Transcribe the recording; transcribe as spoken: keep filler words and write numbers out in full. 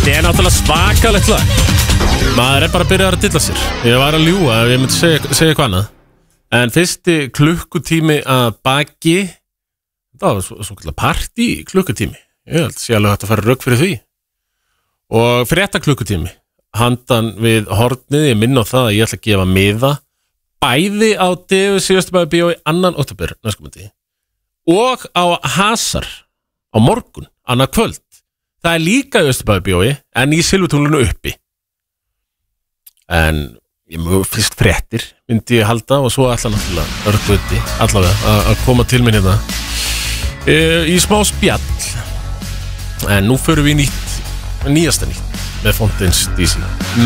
Þetta er náttúrulega svakalegt lag. Maður er bara að byrja að dilla sér. Ég var að ljúga ef ég myndi segja, segja eitthvað annað. En fyrsti klukkutími að baki, það var svo, svo kallar partí klukkutími. Ég held að sé alveg hægt að fara rögg fyrir því. Og frétta klukkutími, handan við hornið, ég minna á það að ég ætla að gefa miða bæði á D V síðustu bíó í annan október næstkomandi og á Hasar á morgun, annað kvöld. Það er líka í Austurbæjarbíói en í Silfurtunglinu uppi. En ég mjög fyrst fréttir myndi ég halda og svo ætla náttúrulega örguti allavega að koma til minn hérna e, í smá spjall. En nú förum við í nýtt, nýjasta nýtt með Fountains D C.